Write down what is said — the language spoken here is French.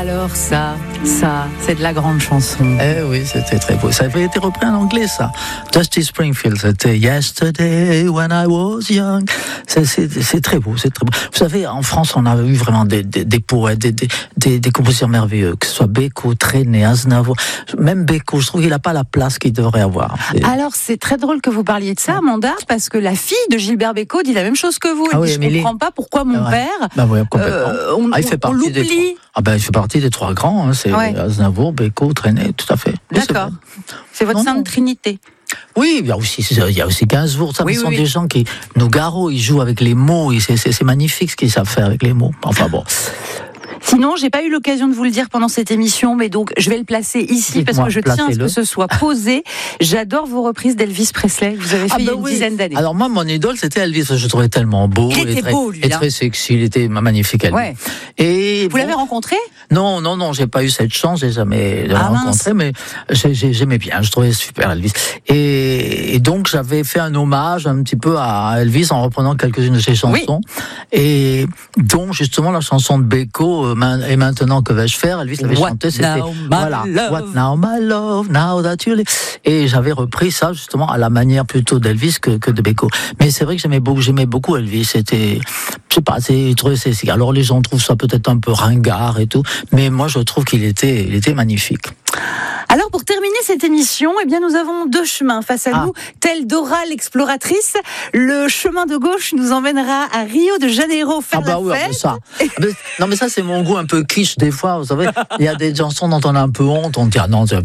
Alors ça, c'est de la grande chanson. Eh oui, c'était très beau. Ça avait été repris en anglais, ça. Dusty Springfield, c'était Yesterday when I was young. C'est très beau, c'est très beau. Vous savez, en France, on a eu vraiment des poètes, des compositeurs merveilleux, que ce soit Beko, Trenet, Aznavour. Même Beko, je trouve qu'il n'a pas la place qu'il devrait avoir. Alors, c'est très drôle que vous parliez de ça, Amanda, parce que la fille de Gilbert Bécaud dit la même chose que vous. Elle dit, je ne comprends pas pourquoi mon père, oui, complètement. Il fait partie des trois. Il fait partie des trois grands. Hein. C'est Aznavour, Beko, Trenet, tout à fait. D'accord. C'est votre sainte trinité. Oui, il y a aussi Gainsbourg. Ça, sont des gens qui, Nougaro, ils jouent avec les mots. Et c'est magnifique ce qu'ils savent faire avec les mots. Enfin bon. Sinon, j'ai pas eu l'occasion de vous le dire pendant cette émission, mais donc je vais le placer ici parce que je tiens à ce que ce soit posé. J'adore vos reprises d'Elvis Presley. Vous avez fait il y a une dizaine d'années. Alors moi, mon idole, c'était Elvis. Je le trouvais tellement beau. Il était beau, lui. Et très sexy. Il était magnifique, Elvis. Ouais. Et vous l'avez rencontré ? Non, j'ai pas eu cette chance. J'ai jamais rencontré, mais j'aimais bien. Je trouvais super Elvis. Et donc j'avais fait un hommage un petit peu à Elvis en reprenant quelques-unes de ses chansons. Et dont justement la chanson de Beko. Et maintenant, que vais-je faire ? Elvis l'avait chanté, c'était What now my love, now that you live. Et j'avais repris ça justement à la manière plutôt d'Elvis que de Beko. Mais c'est vrai que j'aimais beaucoup Elvis. C'était, je sais pas, alors les gens trouvent ça peut-être un peu ringard et tout, mais moi je trouve qu'il était magnifique. Alors pour terminer cette émission, nous avons deux chemins face à nous, telle Dora l'exploratrice. Le chemin de gauche nous emmènera à Rio de Janeiro faire la fête. Non mais ça c'est mon goût un peu quiche des fois, vous savez. Il y a des chansons dont on a un peu honte, on dit non,